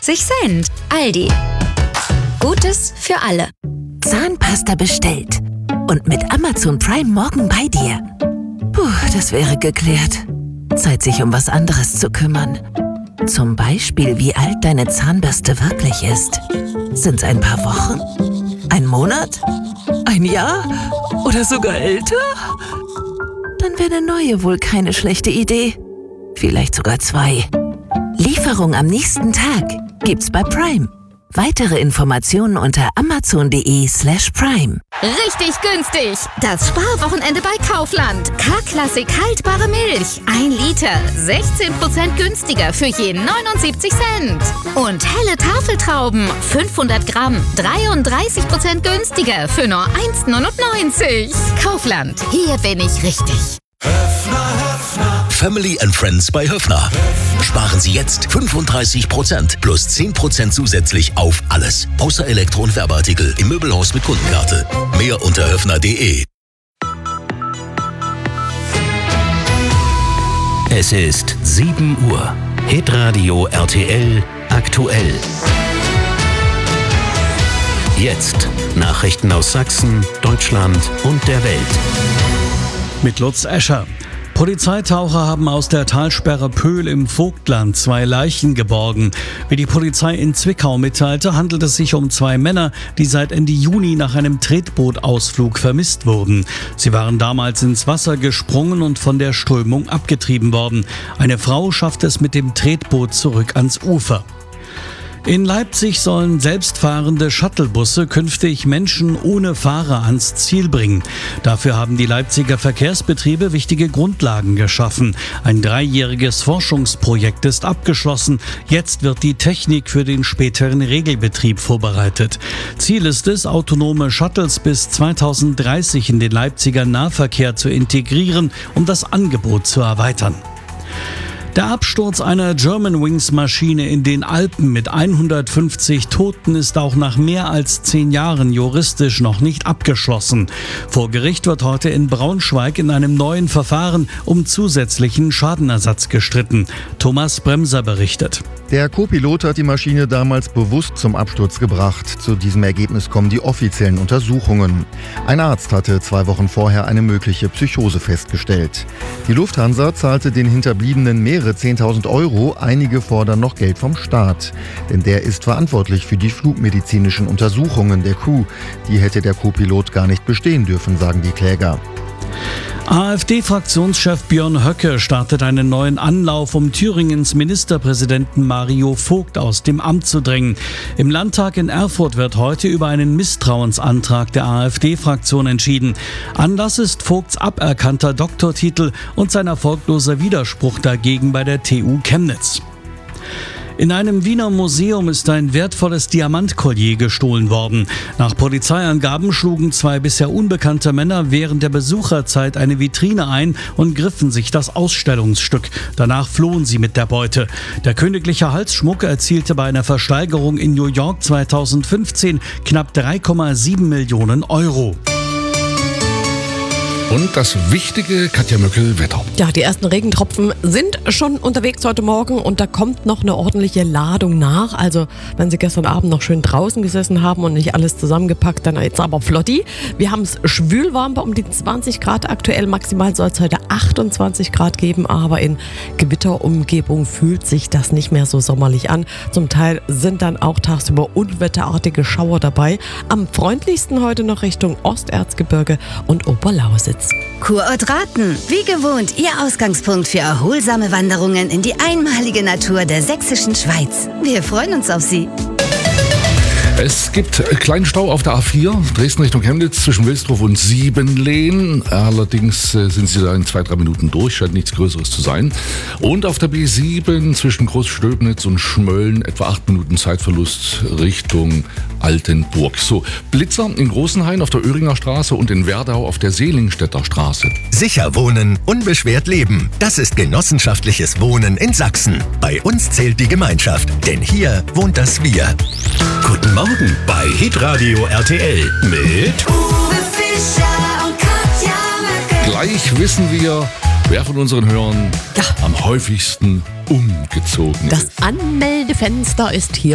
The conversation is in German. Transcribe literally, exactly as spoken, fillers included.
neunundsiebzig Cent. Aldi. Gutes für alle. Zahnpasta bestellt. Und mit Amazon Prime morgen bei dir. Puh, das wäre geklärt. Zeit, sich um was anderes zu kümmern. Zum Beispiel, wie alt deine Zahnbürste wirklich ist. Sind's ein paar Wochen? Ein Monat? Ein Jahr? Oder sogar älter? Dann wäre eine neue wohl keine schlechte Idee. Vielleicht sogar zwei. Lieferung am nächsten Tag gibt's bei Prime. Weitere Informationen unter amazon.de slash prime. Richtig günstig! Das Sparwochenende bei Kaufland. K-Klassik haltbare Milch. Ein Liter. sechzehn Prozent günstiger für je neunundsiebzig Cent. Und helle Tafeltrauben. fünfhundert Gramm. dreiunddreißig Prozent günstiger für nur eins neunundneunzig. Kaufland. Hier bin ich richtig. Family and Friends bei Höffner. Sparen Sie jetzt fünfunddreißig Prozent plus zehn Prozent zusätzlich auf alles. Außer Elektro- und Werbeartikel im Möbelhaus mit Kundenkarte. Mehr unter höffner punkt de. Es ist sieben Uhr. Hitradio R T L aktuell. Jetzt Nachrichten aus Sachsen, Deutschland und der Welt. Mit Lutz Escher. Polizeitaucher haben aus der Talsperre Pöhl im Vogtland zwei Leichen geborgen. Wie die Polizei in Zwickau mitteilte, handelt es sich um zwei Männer, die seit Ende Juni nach einem Tretbootausflug vermisst wurden. Sie waren damals ins Wasser gesprungen und von der Strömung abgetrieben worden. Eine Frau schaffte es mit dem Tretboot zurück ans Ufer. In Leipzig sollen selbstfahrende Shuttlebusse künftig Menschen ohne Fahrer ans Ziel bringen. Dafür haben die Leipziger Verkehrsbetriebe wichtige Grundlagen geschaffen. Ein dreijähriges Forschungsprojekt ist abgeschlossen. Jetzt wird die Technik für den späteren Regelbetrieb vorbereitet. Ziel ist es, autonome Shuttles bis zweitausenddreißig in den Leipziger Nahverkehr zu integrieren, um das Angebot zu erweitern. Der Absturz einer Germanwings-Maschine in den Alpen mit hundertfünfzig Toten ist auch nach mehr als zehn Jahren juristisch noch nicht abgeschlossen. Vor Gericht wird heute in Braunschweig in einem neuen Verfahren um zusätzlichen Schadenersatz gestritten. Thomas Bremser berichtet. Der Co-Pilot hat die Maschine damals bewusst zum Absturz gebracht. Zu diesem Ergebnis kommen die offiziellen Untersuchungen. Ein Arzt hatte zwei Wochen vorher eine mögliche Psychose festgestellt. Die Lufthansa zahlte den Hinterbliebenen mehrere zehntausend Euro. Einige fordern noch Geld vom Staat. Denn der ist verantwortlich für die flugmedizinischen Untersuchungen der Crew. Die hätte der Co-Pilot gar nicht bestehen dürfen, sagen die Kläger. AfD-Fraktionschef Björn Höcke startet einen neuen Anlauf, um Thüringens Ministerpräsidenten Mario Vogt aus dem Amt zu drängen. Im Landtag in Erfurt wird heute über einen Misstrauensantrag der AfD-Fraktion entschieden. Anlass ist Vogts aberkannter Doktortitel und sein erfolgloser Widerspruch dagegen bei der T U Chemnitz. In einem Wiener Museum ist ein wertvolles Diamantkollier gestohlen worden. Nach Polizeiangaben schlugen zwei bisher unbekannte Männer während der Besucherzeit eine Vitrine ein und griffen sich das Ausstellungsstück. Danach flohen sie mit der Beute. Der königliche Halsschmuck erzielte bei einer Versteigerung in New York zweitausendfünfzehn knapp drei Komma sieben Millionen Euro. Und das wichtige Katja Möckel-Wetter. Ja, die ersten Regentropfen sind schon unterwegs heute Morgen und da kommt noch eine ordentliche Ladung nach. Also wenn Sie gestern Abend noch schön draußen gesessen haben und nicht alles zusammengepackt, dann jetzt aber flotti. Wir haben es schwülwarm bei um die zwanzig Grad aktuell. Maximal soll es heute achtundzwanzig Grad geben, aber in Gewitterumgebung fühlt sich das nicht mehr so sommerlich an. Zum Teil sind dann auch tagsüber unwetterartige Schauer dabei. Am freundlichsten heute noch Richtung Osterzgebirge und Oberlausitz. Kurort Raten. Wie gewohnt, Ihr Ausgangspunkt für erholsame Wanderungen in die einmalige Natur der sächsischen Schweiz. Wir freuen uns auf Sie. Es gibt kleinen Stau auf der A vier, Dresden Richtung Chemnitz zwischen Wilsdruff und Siebenlehn. Allerdings sind Sie da in zwei, drei Minuten durch, scheint nichts Größeres zu sein. Und auf der B sieben zwischen Großstöbnitz und Schmölln etwa acht Minuten Zeitverlust Richtung Altenburg. So, Blitzer in Großenhain auf der Öhringer Straße und in Werdau auf der Seelingstädter Straße. Sicher wohnen, unbeschwert leben. Das ist genossenschaftliches Wohnen in Sachsen. Bei uns zählt die Gemeinschaft, denn hier wohnt das Wir. Guten Morgen bei Hitradio R T L mit Uwe Fischer und Katja Möckel. Gleich wissen wir, wer von unseren Hörern ja. am häufigsten umgezogen das ist. Das Anmeldefenster ist hier